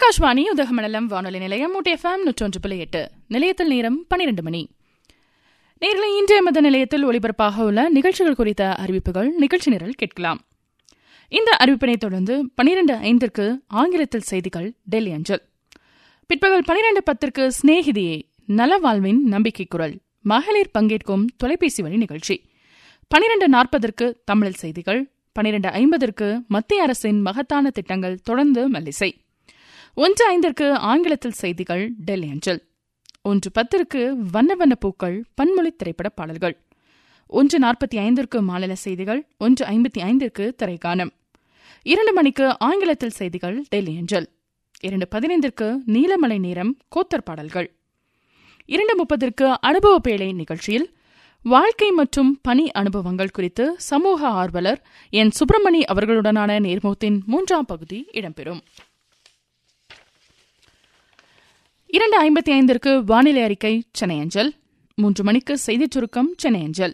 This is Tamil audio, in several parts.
ஆகாஷ்வாணி உதகமண்டலம் வானொலி நிலையம் FM 101.8. நிலையத்தில் நேரம் 12 மணி. நேரில் இன்றைய மத நிலையத்தில் ஒலிபரப்பாக உள்ள நிகழ்ச்சிகள் குறித்த அறிவிப்புகள் நிகழ்ச்சி நிரல் கேட்கலாம். இந்த அறிவிப்பினை தொடர்ந்து 12:05 ஆங்கிலத்தில் செய்திகள் டெல்லி அஞ்சல். பிற்பகல் 12:10 ஸ்நேகிதியே நலவாழ்வின் நம்பிக்கை குரல் மகளிர் பங்கேற்கும் தொலைபேசி வழி நிகழ்ச்சி. 12:40 தமிழில் செய்திகள். 12:50 மத்திய அரசின் மகத்தான திட்டங்கள் தொடர்ந்து மெல்லிசை. 1:05 ஆங்கிலத்தில் செய்திகள் டெல்லி அஞ்சல். 1:10 வண்ண வண்ண பூக்கள் பன்மொழி திரைப்பட பாடல்கள். 1:45 மாநில செய்திகள். 1:55 திரைக்கானம். 2 மணிக்கு ஆங்கிலத்தில் செய்திகள் டெல்லி அஞ்சல். 2:15 நீலமலை நேரம் கோத்தர் பாடல்கள். 2:30 அனுபவ பேழை நிகழ்ச்சியில் வாழ்க்கை மற்றும் பணி அனுபவங்கள் குறித்து சமூக ஆர்வலர் என் சுப்பிரமணி அவர்களுடனான நேர்முகத்தின் 3ஆம் பகுதி இடம்பெறும். 2:55 வானிலை அறிக்கை சென்னை அஞ்சல். 3 மணிக்கு செய்திச் சுருக்கம் சென்னை அஞ்சல்.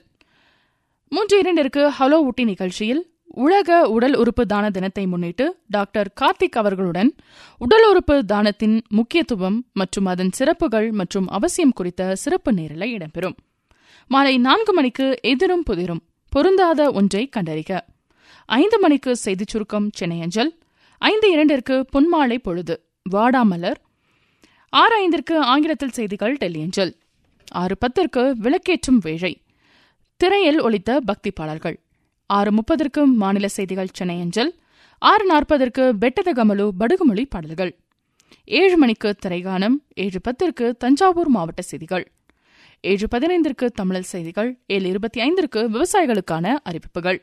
3:02 ஹலோ ஊட்டி நிகழ்ச்சியில் உலக உடல் உறுப்பு தான தினத்தை முன்னிட்டு டாக்டர் கார்த்திக் அவர்களுடன் உடல் உறுப்பு தானத்தின் முக்கியத்துவம் மற்றும் அதன் சிறப்புகள் மற்றும் அவசியம் குறித்த சிறப்பு நேரலை இடம்பெறும். மாலை 4 மணிக்கு எதிரும் புதிரும் பொருந்தாத ஒன்றை கண்டறிக. 5 மணிக்கு செய்திச் சுருக்கம் சென்னை அஞ்சல். 5:02 பொன்மாலை பொழுது வாடாமலர். 6:05 ஆங்கிலத்தில் செய்திகள் டெல்லி அஞ்சல். 6:10 விளக்கேற்றும் வேளை திரையில் ஒலித்த பக்தி பாடல்கள். 6:30 மாநில செய்திகள் சென்னை அஞ்சல். 6:40 பெட்டத கமலு படுகுமொழி பாடல்கள். 7 மணிக்கு திரைகானம். 7:10 தஞ்சாவூர் மாவட்ட செய்திகள். 7:15 தமிழ் செய்திகள். 7:25 விவசாயிகளுக்கான அறிவிப்புகள்.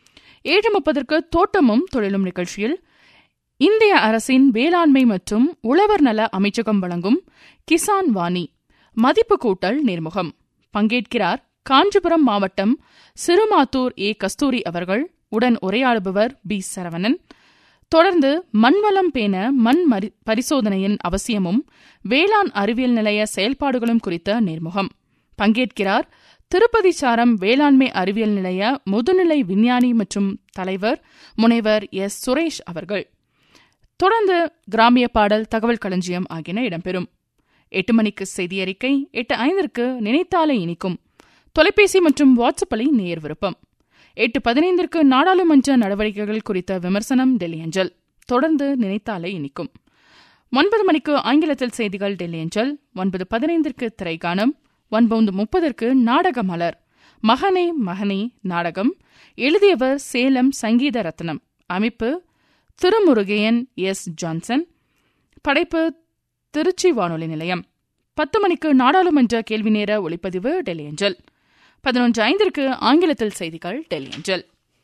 7:30 தோட்டமும் தொழிலும் நிகழ்ச்சியில் இந்திய அரசின் வேளாண்மை மற்றும் உழவர் நல அமைச்சகம் வழங்கும் கிசான் வாணி மதிப்பு கூட்டல் நேர்முகம். பங்கேற்கிறார் காஞ்சிபுரம் மாவட்டம் சிறுமாத்தூர் கஸ்தூரி அவர்கள். உடன் உரையாடுபவர் பி. சரவணன். தொடர்ந்து மண்வளம் பேண மண் பரிசோதனையின் அவசியமும் வேளாண் அறிவியல் நிலைய செயல்பாடுகளும் குறித்த நேர்முகம். பங்கேற்கிறார் திருப்பதி சாரம் வேளாண்மை அறிவியல் நிலைய முதுநிலை விஞ்ஞானி மற்றும் தலைவர் முனைவர் எஸ். சுரேஷ் அவர்கள். தொடர்ந்து கிராமிய பாடல் தகவல் களஞ்சியம் ஆகியன இடம்பெறும். 8 மணிக்கு செய்தி அறிக்கை. 8:05 நினைத்தாலே இனிக்கும் தொலைபேசி மற்றும் வாட்ஸ்அப் அலை நேயர் விருப்பம். 8:15 நாடாளுமன்ற நடவடிக்கைகள் குறித்த விமர்சனம் டெல்லி அஞ்சல். தொடர்ந்து நினைத்தாலே இனிக்கும். 9 மணிக்கு ஆங்கிலத்தில் செய்திகள் டெல்லி அஞ்சல். 9:15 திரைக்கானம். 9:30 நாடக மலர் மகனே மகனே நாடகம். எழுதியவர் சேலம் சங்கீத ரத்னம். அமைப்பு திருமுருகையன் எஸ். ஜான்சன். படைப்பு திருச்சி வானொலி நிலையம். 10 மணிக்கு நாடாளுமன்ற கேள்வி நேர ஒளிப்பதிவு டெல்லி அஞ்சல். 11:05 ஆங்கிலத்தில் செய்திகள் டெல்லி அஞ்சல்.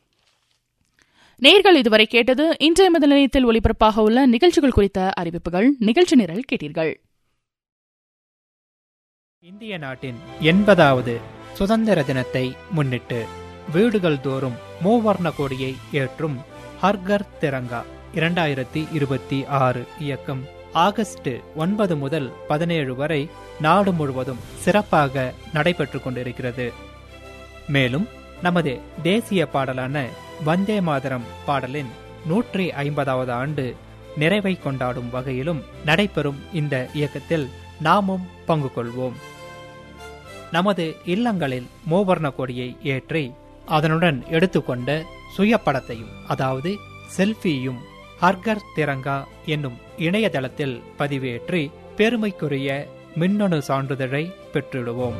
நேர்கள் இதுவரை கேட்டது இன்றைய மத நிலையத்தில் ஒலிபரப்பாக உள்ள நிகழ்ச்சிகள் குறித்த அறிவிப்புகள். நிகழ்ச்சி நிரல் கேட்டீர்கள். இந்திய நாட்டின் 80வது சுதந்திர தினத்தை முன்னிட்டு வீடுகள் தோறும் மூவர்ண கொடியை ஏற்றும் ஹர்கர் திரங்கா 2026 இயக்கம் ஆகஸ்ட் 9 முதல் 17 வரை நாடு முழுவதும் சிறப்பாக நடைபெற்று கொண்டிருக்கிறது. மேலும் நமது தேசிய பாடலான வந்தே மாதரம் பாடலின் 150வது ஆண்டு நிறைவை கொண்டாடும் வகையிலும் நடைபெறும் இந்த இயக்கத்தில் நாமும் பங்கு கொள்வோம். நமது இல்லங்களில் மூவர்ண கொடியை ஏற்றி அதனுடன் எடுத்துக்கொண்ட சுயப்படத்தையும் அதாவது செல்ஃபியும் ஹர்கர் திரங்கா என்னும் இணையதளத்தில் பதிவேற்றி பெருமைக்குரிய மின்னணு சான்றிதழை பெற்றிடுவோம்.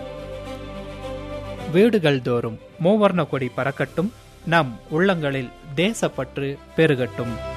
வீடுகள் தோறும் மூவர்ண கொடி பறக்கட்டும். நம் உள்ளங்களில் தேசப்பற்று பெருகட்டும்.